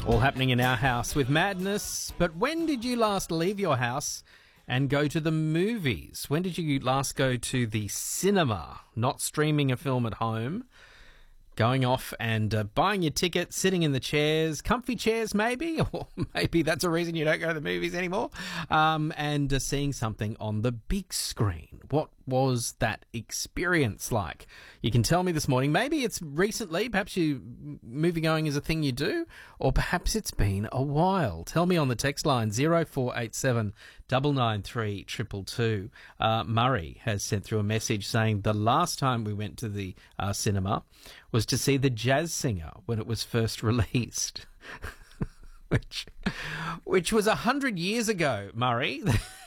All happening in our house with madness. But when did you last leave your house and go to the movies? When did you last go to the cinema? Not streaming a film at home. Going off and buying your ticket, sitting in the chairs, comfy chairs maybe, or maybe that's a reason you don't go to the movies anymore, and seeing something on the big screen. What was that experience like? You can tell me this morning. Maybe it's recently, perhaps movie going is a thing you do, or perhaps it's been a while. Tell me on the text line 0487 993 222. Murray has sent through a message saying the last time we went to the cinema was to see The Jazz Singer when it was first released. Which was 100 years ago, Murray.